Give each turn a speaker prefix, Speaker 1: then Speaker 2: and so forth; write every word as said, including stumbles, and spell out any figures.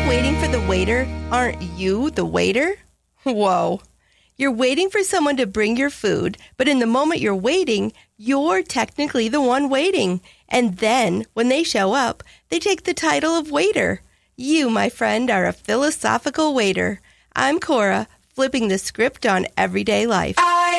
Speaker 1: waiting for the waiter, aren't you the waiter? Whoa. You're waiting for someone to bring your food, but in the moment you're waiting, you're technically the one waiting. And then, when they show up, they take the title of waiter. You, my friend, are a philosophical waiter. I'm Cora, flipping the script on everyday life.